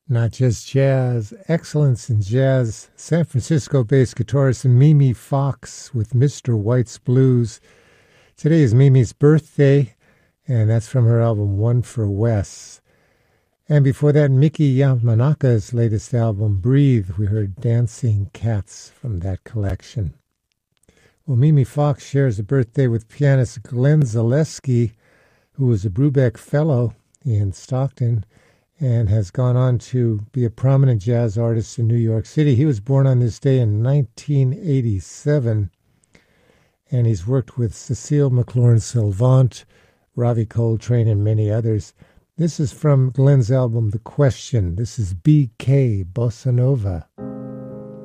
Not just jazz, excellence in jazz. San Francisco-based guitarist Mimi Fox with Mr. White's Blues. Today is Mimi's birthday, and that's from her album One for Wes. And before that, Miki Yamanaka's latest album, Breathe. We heard Dancing Cats from that collection. Well, Mimi Fox shares a birthday with pianist Glenn Zaleski, who was a Brubeck Fellow in Stockton and has gone on to be a prominent jazz artist in New York City. He was born on this day in 1987, and he's worked with Cecile McLaurin-Salvant, Ravi Coltrane, and many others. This is from Glenn's album, The Question. This is B.K. Bossa Nova.